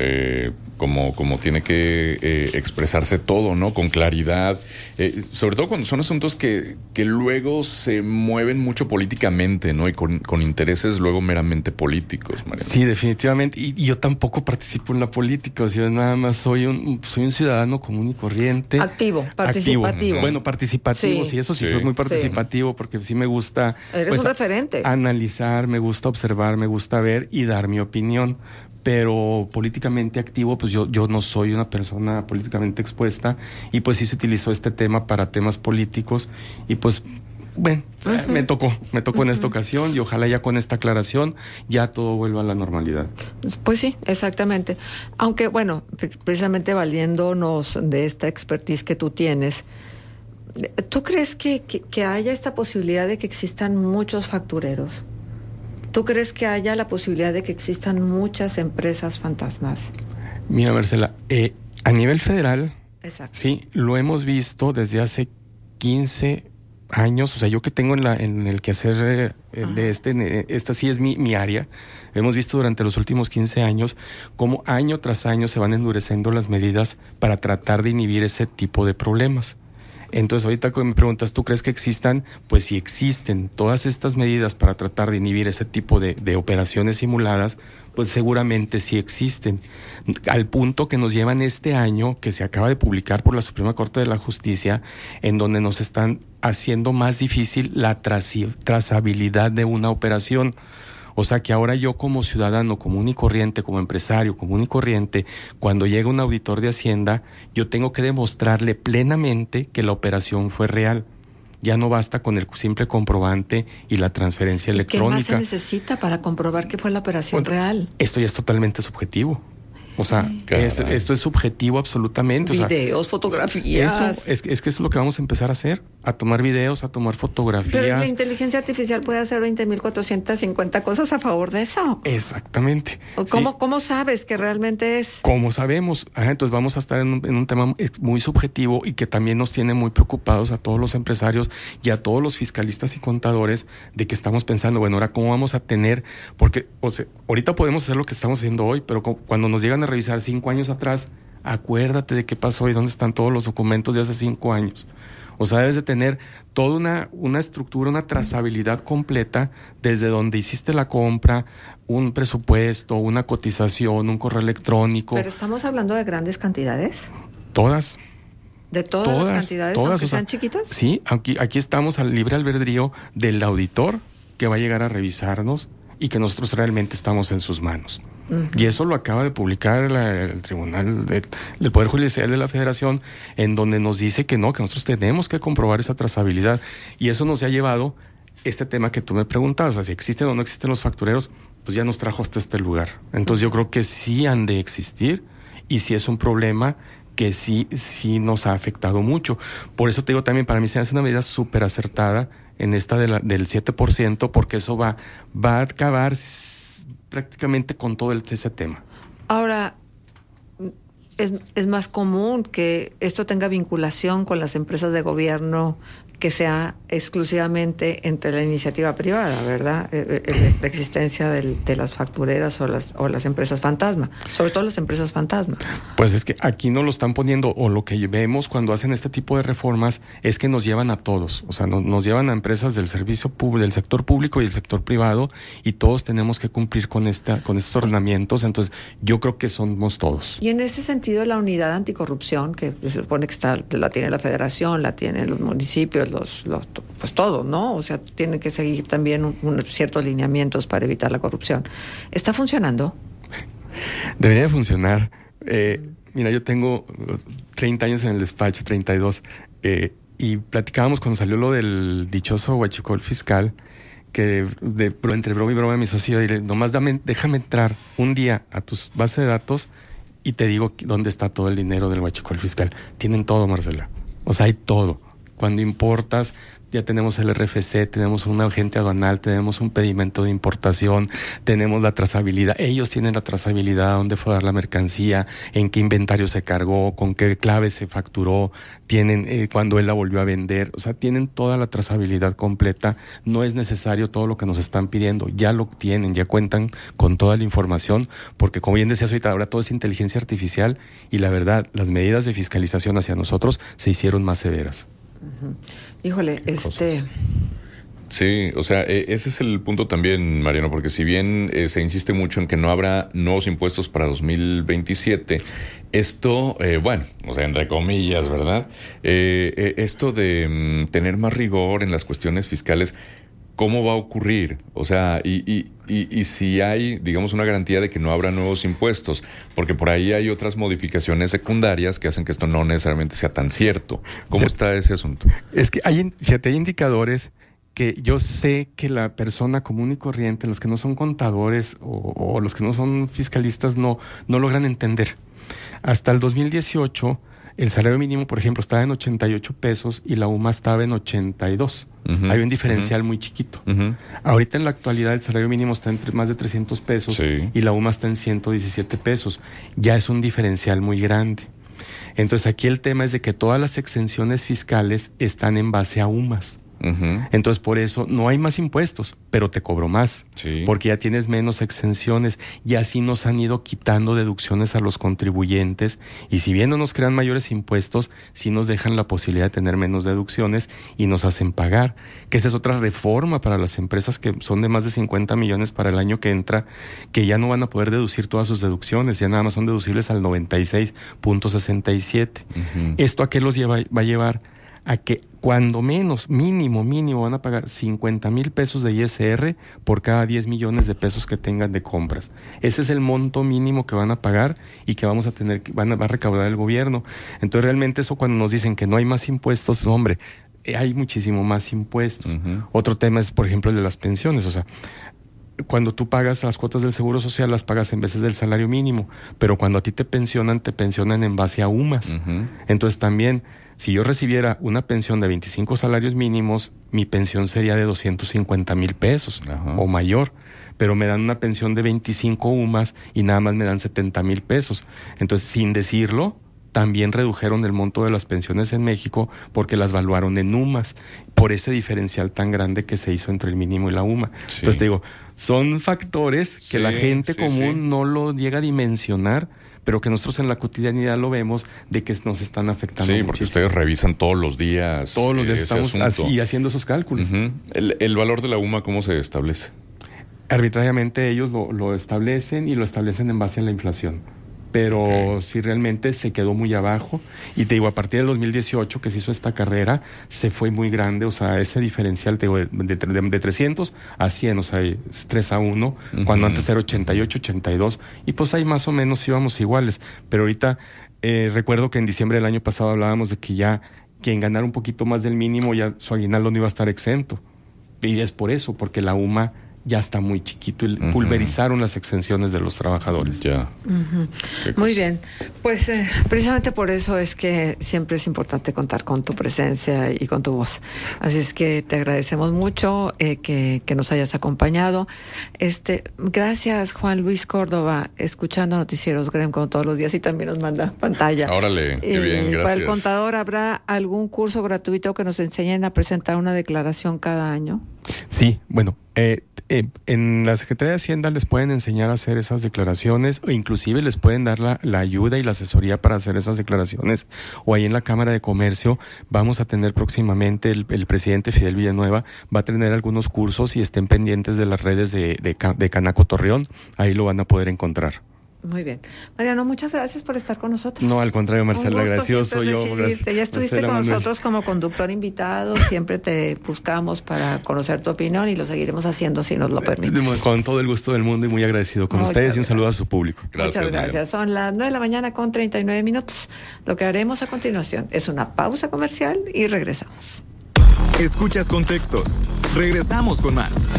como tiene que expresarse todo, ¿no? Con claridad, sobre todo cuando son asuntos que luego se mueven mucho políticamente, ¿no? Y con intereses luego meramente políticos, Mariana. Sí, definitivamente, y yo tampoco participo en la política, o sea, nada más soy un ciudadano común y corriente. Activo, participativo. Bueno, participativo, sí, eso sí, soy muy participativo, porque sí me gusta... Eres un referente. Analizar, me gusta observar, me gusta ver y dar mi opinión. Pero políticamente activo, pues yo no soy una persona políticamente expuesta, y pues sí se utilizó este tema para temas políticos, y pues bueno, me tocó en esta ocasión, y ojalá ya con esta aclaración ya todo vuelva a la normalidad. Pues sí, exactamente. Aunque bueno, precisamente valiéndonos de esta expertise que tú tienes, ¿tú crees que haya esta posibilidad de que existan muchos factureros? ¿Tú crees que haya la posibilidad de que existan muchas empresas fantasmas? Mira, Marcela, a nivel federal, exacto, sí, lo hemos visto desde hace 15 años. O sea, yo que tengo en el quehacer de esta sí es mi área. Hemos visto durante los últimos 15 años cómo año tras año se van endureciendo las medidas para tratar de inhibir ese tipo de problemas. Entonces, ahorita que me preguntas, ¿tú crees que existan? Pues si existen todas estas medidas para tratar de inhibir ese tipo de operaciones simuladas, pues seguramente sí existen. Al punto que nos llevan este año, que se acaba de publicar por la Suprema Corte de la Justicia, en donde nos están haciendo más difícil la trazabilidad de una operación. O sea que ahora yo como ciudadano común y corriente, como empresario común y corriente, cuando llega un auditor de Hacienda, yo tengo que demostrarle plenamente que la operación fue real. Ya no basta con el simple comprobante y la transferencia electrónica. ¿Qué más se necesita para comprobar que fue la operación real? Esto ya es totalmente subjetivo. O sea, esto es subjetivo absolutamente. Videos, fotografías. Es que eso es lo que vamos a empezar a hacer, a tomar videos, a tomar fotografías. Pero la inteligencia artificial puede hacer 20.450 cosas a favor de eso. Exactamente. ¿Cómo sabes que realmente es? ¿Cómo sabemos? Entonces vamos a estar en un tema muy subjetivo y que también nos tiene muy preocupados a todos los empresarios y a todos los fiscalistas y contadores, de que estamos pensando, bueno, ahora cómo vamos a tener, porque ahorita podemos hacer lo que estamos haciendo hoy, pero cuando nos llegan a revisar 5 años atrás, acuérdate de qué pasó y dónde están todos los documentos de hace 5 años. O sea, debes de tener toda una estructura, una trazabilidad completa, desde donde hiciste la compra, un presupuesto, una cotización, un correo electrónico. ¿Pero estamos hablando de grandes cantidades? Todas. ¿De todas las cantidades, aunque sean chiquitas? Sí, aquí estamos al libre albedrío del auditor que va a llegar a revisarnos y que nosotros realmente estamos en sus manos. Uh-huh. Y eso lo acaba de publicar el Tribunal del Poder Judicial de la Federación, en donde nos dice que nosotros tenemos que comprobar esa trazabilidad. Y eso nos ha llevado este tema que tú me preguntabas, o sea, si existen o no existen los factureros, pues ya nos trajo hasta este lugar. Entonces yo creo que sí han de existir, y sí es un problema que sí nos ha afectado mucho. Por eso te digo también, para mí se hace una medida súper acertada en esta del 7%, porque eso va a acabar prácticamente con todo ese tema. Ahora, es más común que esto tenga vinculación con las empresas de gobierno, que sea exclusivamente entre la iniciativa privada, ¿verdad? La existencia de las factureras o las empresas fantasma, sobre todo las empresas fantasma. Pues es que aquí no lo están poniendo, o lo que vemos cuando hacen este tipo de reformas es que nos llevan a todos, o sea, nos llevan a empresas del servicio público, del sector público y el sector privado, y todos tenemos que cumplir con estos ordenamientos. Entonces yo creo que somos todos. Y en ese sentido, la unidad anticorrupción, que se supone que la tiene la Federación, la tienen los municipios, pues pues todo, ¿no? O sea, tiene que seguir también ciertos lineamientos para evitar la corrupción. ¿Está funcionando? Debería de funcionar. Mira, yo tengo 30 años en el despacho, 32, y platicábamos cuando salió lo del dichoso huachicol fiscal, que entre broma y broma mi socio yo diré, nomás déjame entrar un día a tus bases de datos y te digo dónde está todo el dinero del huachicol fiscal. Tienen todo, Marcela. O sea, hay todo. Cuando importas, ya tenemos el RFC, tenemos un agente aduanal, tenemos un pedimento de importación, tenemos la trazabilidad. Ellos tienen la trazabilidad, dónde fue a dar la mercancía, en qué inventario se cargó, con qué clave se facturó, tienen cuando él la volvió a vender. O sea, tienen toda la trazabilidad completa. No es necesario todo lo que nos están pidiendo. Ya lo tienen, ya cuentan con toda la información, porque como bien decías ahorita, ahora todo es inteligencia artificial y la verdad, las medidas de fiscalización hacia nosotros se hicieron más severas. Uh-huh. Híjole, Sí, o sea, ese es el punto también, Mariano, porque si bien se insiste mucho en que no habrá nuevos impuestos para 2027, esto, bueno, o sea, entre comillas, ¿verdad? Esto de tener más rigor en las cuestiones fiscales, ¿cómo va a ocurrir? O sea, y si hay, digamos, una garantía de que no habrá nuevos impuestos, porque por ahí hay otras modificaciones secundarias que hacen que esto no necesariamente sea tan cierto. ¿Cómo está ese asunto? Es que hay indicadores que yo sé que la persona común y corriente, los que no son contadores o los que no son fiscalistas, no logran entender. Hasta el 2018... el salario mínimo, por ejemplo, estaba en 88 pesos y la UMA estaba en 82. Uh-huh. Hay un diferencial muy chiquito. Uh-huh. Ahorita en la actualidad el salario mínimo está en más de 300 pesos y la UMA está en 117 pesos. Ya es un diferencial muy grande. Entonces aquí el tema es de que todas las exenciones fiscales están en base a UMAs. Uh-huh. Entonces por eso no hay más impuestos, pero te cobro más, porque ya tienes menos exenciones y así nos han ido quitando deducciones a los contribuyentes y si bien no nos crean mayores impuestos, sí nos dejan la posibilidad de tener menos deducciones y nos hacen pagar, que esa es otra reforma para las empresas que son de más de 50 millones para el año que entra, que ya no van a poder deducir todas sus deducciones, ya nada más son deducibles al 96.67. Uh-huh. ¿Esto a qué los va a llevar? A que cuando menos, mínimo van a pagar 50,000 pesos de ISR por cada 10 millones de pesos que tengan de compras. Ese es el monto mínimo que van a pagar y que vamos a tener, va a recaudar el gobierno. Entonces realmente eso cuando nos dicen que no hay más impuestos, hombre, hay muchísimo más impuestos. Uh-huh. Otro tema es, por ejemplo, el de las pensiones, o sea, cuando tú pagas las cuotas del Seguro Social, las pagas en veces del salario mínimo, pero cuando a ti te pensionan en base a UMAS. Uh-huh. Entonces también, si yo recibiera una pensión de 25 salarios mínimos, mi pensión sería de 250,000 pesos o mayor, pero me dan una pensión de 25 UMAS y nada más me dan 70,000 pesos. Entonces, sin decirlo, también redujeron el monto de las pensiones en México porque las valuaron en UMAS, por ese diferencial tan grande que se hizo entre el mínimo y la UMA. Sí. Entonces te digo, son factores que la gente común no lo llega a dimensionar, pero que nosotros en la cotidianidad lo vemos de que nos están afectando muchísimo. Porque ustedes revisan todos los días. Todos los días estamos así haciendo esos cálculos. Uh-huh. ¿El valor de la UMA cómo se establece? Arbitrariamente ellos lo establecen y lo establecen en base a la inflación. Pero sí realmente se quedó muy abajo. Y te digo, a partir del 2018 que se hizo esta carrera, se fue muy grande. O sea, ese diferencial te digo, de 300 a 100, o sea, es 3-1, uh-huh. Cuando antes era 88, 82. Y pues ahí más o menos íbamos iguales. Pero ahorita recuerdo que en diciembre del año pasado hablábamos de que ya quien ganara un poquito más del mínimo, ya su aguinaldo no iba a estar exento. Y es por eso, porque la UMA ya está muy chiquito y pulverizaron las exenciones de los trabajadores. Ya. Uh-huh. Muy bien. Pues precisamente por eso es que siempre es importante contar con tu presencia y con tu voz. Así es que te agradecemos mucho que nos hayas acompañado. Gracias, Juan Luis Córdoba, escuchando Noticieros GREM como todos los días y también nos manda pantalla. Órale, qué bien, gracias. Para el contador, ¿habrá algún curso gratuito que nos enseñen a presentar una declaración cada año? Sí, bueno, en la Secretaría de Hacienda les pueden enseñar a hacer esas declaraciones o inclusive les pueden dar la ayuda y la asesoría para hacer esas declaraciones, o ahí en la Cámara de Comercio vamos a tener próximamente, el presidente Fidel Villanueva va a tener algunos cursos y estén pendientes de las redes de Canaco Torreón, ahí lo van a poder encontrar. Muy bien. Mariano, muchas gracias por estar con nosotros. No, al contrario, Marcela, gracioso yo. Gracias. Ya estuviste Marcela, con nosotros como conductor invitado, siempre te buscamos para conocer tu opinión y lo seguiremos haciendo si nos lo permites. Con todo el gusto del mundo y muy agradecido con ustedes y un saludo a su público. Gracias. Muchas gracias. Son las 9:39 a.m. Lo que haremos a continuación es una pausa comercial y regresamos. Escuchas Contextos. Regresamos con más.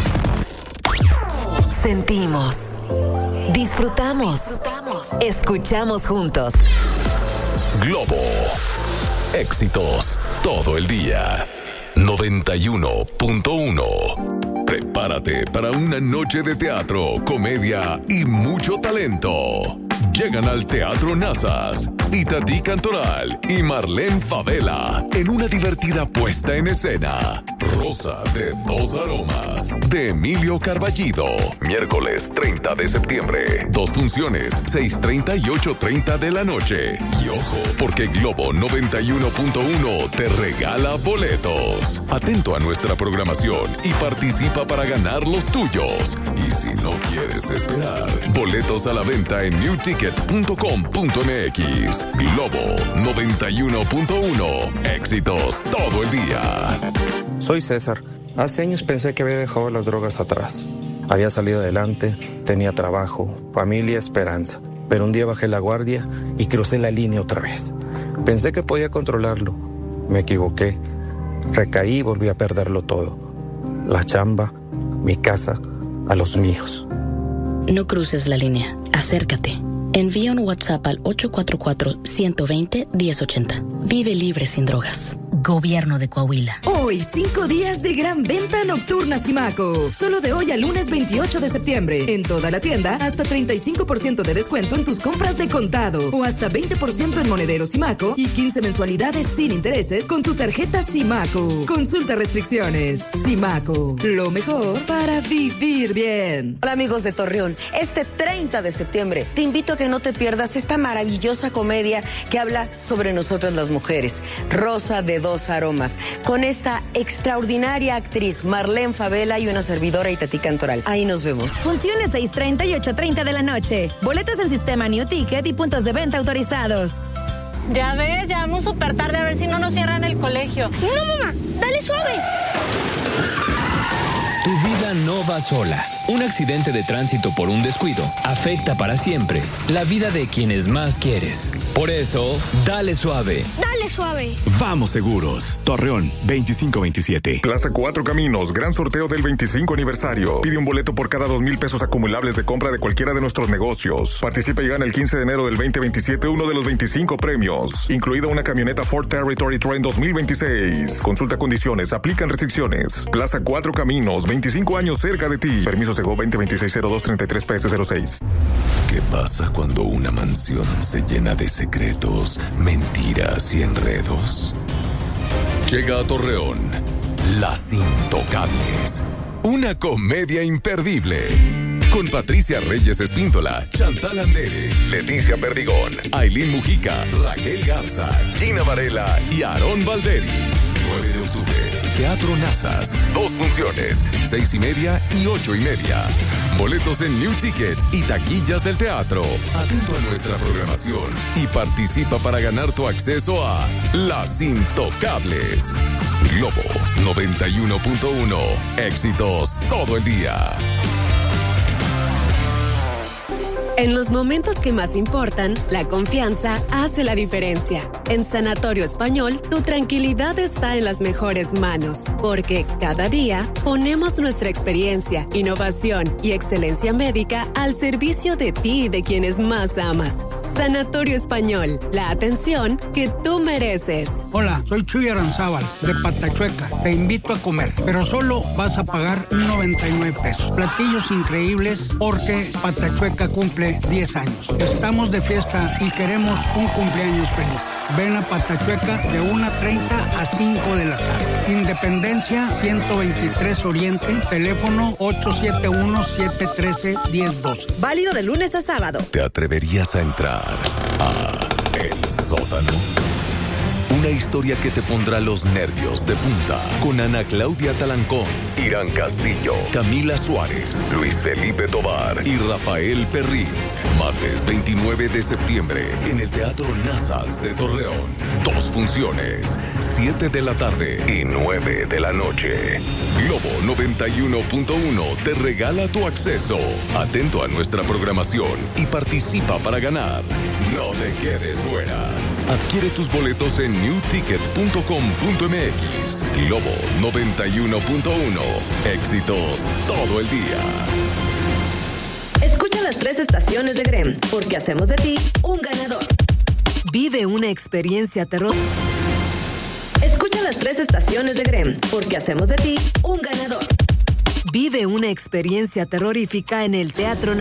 Sentimos. Disfrutamos. Escuchamos juntos. Globo. Éxitos todo el día. 91.1. Prepárate para una noche de teatro, comedia y mucho talento. Llegan al Teatro Nazas Itatí Cantoral y Marlene Favela en una divertida puesta en escena. Rosa de dos aromas, de Emilio Carballido. Miércoles 30 de septiembre. 2 funciones, 6:30 y 8:30 de la noche. Y ojo, porque Globo 91.1 te regala boletos. Atento a nuestra programación y participa para ganar los tuyos. Y si no quieres esperar, boletos a la venta en newticket.com.mx. Globo 91.1. Éxitos todo el día. Soy César. Hace años pensé que había dejado las drogas atrás. Había salido adelante, tenía trabajo, familia, esperanza. Pero un día bajé la guardia y crucé la línea otra vez. Pensé que podía controlarlo. Me equivoqué. Recaí y volví a perderlo todo. La chamba, mi casa, a los míos. No cruces la línea. Acércate. Envía un WhatsApp al 844-120-1080. Vive libre sin drogas. Gobierno de Coahuila. Hoy, 5 días de gran venta nocturna Simaco. Solo de hoy al lunes 28 de septiembre. En toda la tienda, hasta 35% de descuento en tus compras de contado. O hasta 20% en monedero Simaco y 15 mensualidades sin intereses con tu tarjeta Simaco. Consulta restricciones. Simaco, lo mejor para vivir bien. Hola amigos de Torreón. Este 30 de septiembre te invito a que no te pierdas esta maravillosa comedia que habla sobre nosotras las mujeres. Rosa de dos aromas, con esta extraordinaria actriz Marlene Favela y una servidora Itatí Cantoral. Ahí nos vemos. Funciones 6:30 y 8:30 de la noche. Boletos en sistema New Ticket y puntos de venta autorizados. Ya ves, ya vamos súper tarde, a ver si no nos cierran el colegio. No, mamá, dale suave. Tu vida no va sola. Un accidente de tránsito por un descuido afecta para siempre la vida de quienes más quieres. Por eso, dale suave. Dale suave. Vamos seguros. Torreón, 2527. Plaza Cuatro Caminos, gran sorteo del 25 aniversario. Pide un boleto por cada 2,000 pesos acumulables de compra de cualquiera de nuestros negocios. Participa y gana el 15 de enero del 2027 uno de los 25 premios, incluida una camioneta Ford Territory Trend 2026. Consulta condiciones, aplican restricciones. Plaza Cuatro Caminos, 25 años cerca de ti. Permiso Segov 2026-0233-PS06. ¿Qué pasa cuando una mansión se llena de secretos, mentiras y enredos? Llega a Torreón, Las Intocables, una comedia imperdible. Con Patricia Reyes Espíntola, Chantal Andere, Leticia Perdigón, Ailín Mujica, Raquel Garza, Gina Varela y Aarón Valderi. 9 de octubre, Teatro Nazas. 2 funciones, 6:30 y 8:30. Boletos en New Ticket y taquillas del teatro. Atento a nuestra programación y participa para ganar tu acceso a Las Intocables. Globo 91.1. Éxitos todo el día. En los momentos que más importan, la confianza hace la diferencia. En Sanatorio Español, tu tranquilidad está en las mejores manos, porque cada día ponemos nuestra experiencia, innovación y excelencia médica al servicio de ti y de quienes más amas. Sanatorio Español, la atención que tú mereces. Hola, soy Chuy Aranzábal, de Patachueca. Te invito a comer, pero solo vas a pagar 99 pesos. Platillos increíbles porque Patachueca cumple 10 años. Estamos de fiesta y queremos un cumpleaños feliz. Ven a Patachueca de 1:30 a 5 de la tarde. Independencia 123 Oriente, teléfono 871-713-1012. Válido de lunes a sábado. ¿Te atreverías a entrar a El Sótano? Una historia que te pondrá los nervios de punta. Con Ana Claudia Talancón, Irán Castillo, Camila Suárez, Luis Felipe Tovar y Rafael Perrín. Martes 29 de septiembre en el Teatro Nazas de Torreón. 2 funciones, 7 de la tarde y 9 de la noche. Globo 91.1 te regala tu acceso. Atento a nuestra programación y participa para ganar. No te quedes fuera. Adquiere tus boletos en newticket.com.mx. Globo 91.1. Éxitos todo el día. Escucha las 3 estaciones de Grem, porque hacemos de ti un ganador. Vive una experiencia terror. Escucha las 3 estaciones de Grem, porque hacemos de ti un ganador. Vive una experiencia terrorífica en el Teatro